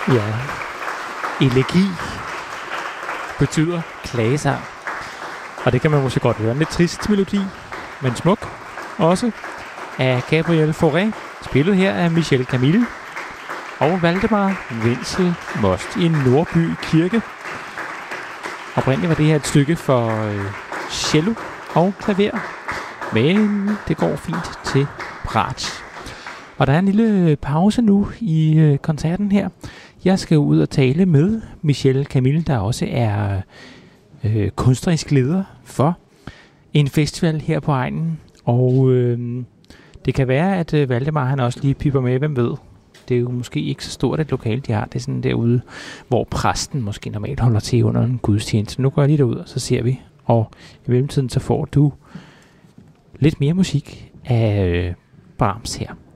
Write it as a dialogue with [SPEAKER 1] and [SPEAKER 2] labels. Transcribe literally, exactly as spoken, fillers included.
[SPEAKER 1] Ja, elegi betyder klagesang. Og det kan man måske godt høre. En lidt trist melodi, men smuk også, af Gabriel Fauré, spillet her af Michel Camille og Valdemar Wenzel Most i Nordby Kirke. Oprindeligt var det her et stykke for øh, cello og klaver, men det går fint til bratsch. Og der er en lille pause nu i øh, koncerten her. Jeg skal ud og tale med Michel Camille, der også er øh, kunstnerisk leder for en festival her på egnen. Og øh, det kan være, at øh, Valdemar han også lige piper med, hvem ved. Det er jo måske ikke så stort et lokale, de har. Det er sådan derude, hvor præsten måske normalt holder til under en gudstjeneste. Nu går jeg lige derud, og så ser vi. Og i mellemtiden så får du lidt mere musik af øh, Brahms her.